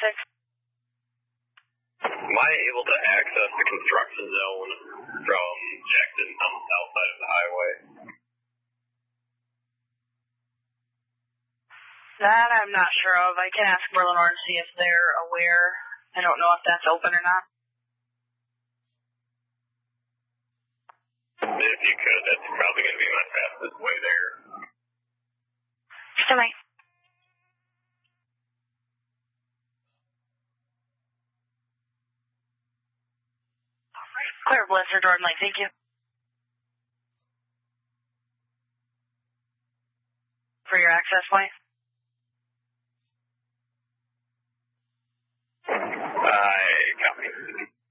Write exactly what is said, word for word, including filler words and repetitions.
six. Am I able to access the construction zone from Jackson on the south side of the highway? That I'm not sure of. I can ask Berlinor and see if they're aware. I don't know if that's open or not. If you could, that's probably going to be my fastest way there. Stand by. Clear Blizzard, Jordan Lake, thank you. For your access point? I